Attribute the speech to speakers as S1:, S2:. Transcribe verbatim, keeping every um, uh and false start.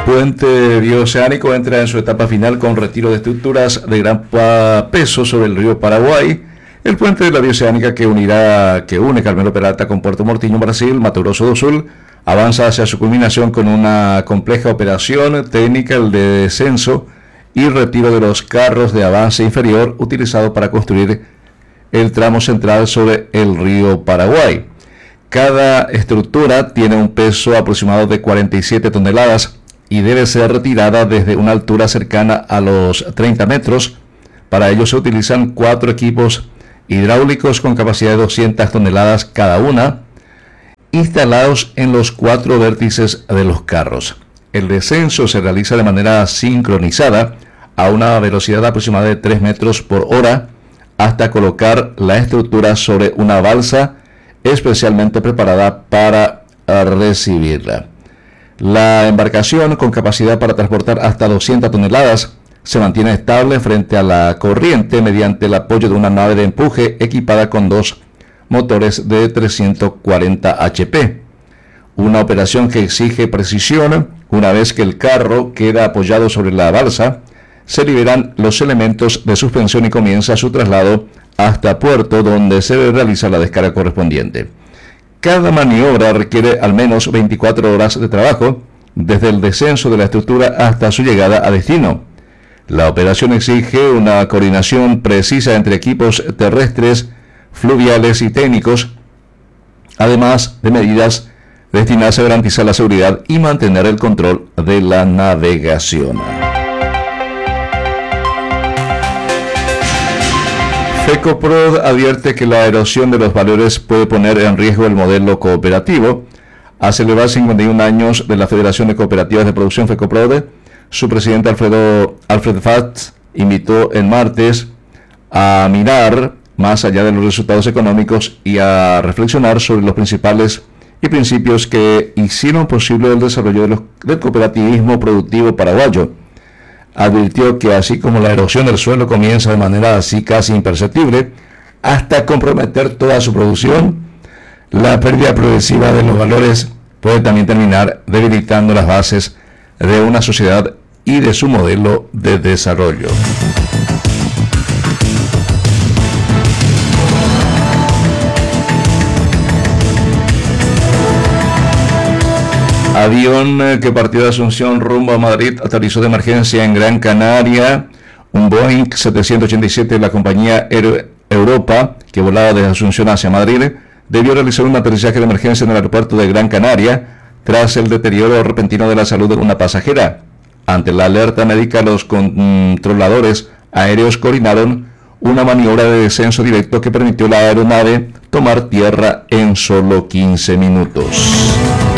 S1: puente bioceánico entra en su etapa final con retiro de estructuras de gran peso sobre el río Paraguay. El puente de la bioceánica que unirá, que une Carmelo Peralta con Puerto Mortinho, Brasil, Mato Grosso do Sul, avanza hacia su culminación con una compleja operación técnica, el de descenso y retiro de los carros de avance inferior utilizado para construir el tramo central sobre el río Paraguay. Cada estructura tiene un peso aproximado de cuarenta y siete toneladas y debe ser retirada desde una altura cercana a los treinta metros. Para ello se utilizan cuatro equipos hidráulicos con capacidad de doscientas toneladas cada una, instalados en los cuatro vértices de los carros. El descenso se realiza de manera sincronizada a una velocidad aproximada de tres metros por hora hasta colocar la estructura sobre una balsa especialmente preparada para recibirla. La embarcación, con capacidad para transportar hasta doscientas toneladas, se mantiene estable frente a la corriente mediante el apoyo de una nave de empuje equipada con dos motores de trescientos cuarenta hache pe. Una operación que exige precisión. Una vez que el carro queda apoyado sobre la balsa, se liberan los elementos de suspensión y comienza su traslado hasta puerto, donde se realiza la descarga correspondiente. Cada maniobra requiere al menos veinticuatro horas de trabajo, desde el descenso de la estructura hasta su llegada a destino. La operación exige una coordinación precisa entre equipos terrestres, fluviales y técnicos, además de medidas destinadas a garantizar la seguridad y mantener el control de la navegación. FECOPROD advierte que la erosión de los valores puede poner en riesgo el modelo cooperativo. A celebrar cincuenta y un años de la Federación de Cooperativas de Producción FECOPROD, su presidente Alfredo Alfred Fatz invitó el martes a mirar más allá de los resultados económicos y a reflexionar sobre los principales y principios que hicieron posible el desarrollo de los, del cooperativismo productivo paraguayo. Advirtió que así como la erosión del suelo comienza de manera así casi imperceptible hasta comprometer toda su producción, la pérdida progresiva de los valores puede también terminar debilitando las bases de una sociedad y de su modelo de desarrollo. Avión que partió de Asunción rumbo a Madrid aterrizó de emergencia en Gran Canaria. Un Boeing setecientos ochenta y siete de la compañía Air Europa, que volaba desde Asunción hacia Madrid, debió realizar un aterrizaje de emergencia en el aeropuerto de Gran Canaria tras el deterioro repentino de la salud de una pasajera. Ante la alerta médica, los controladores aéreos coordinaron una maniobra de descenso directo que permitió a la aeronave tomar tierra en solo quince minutos.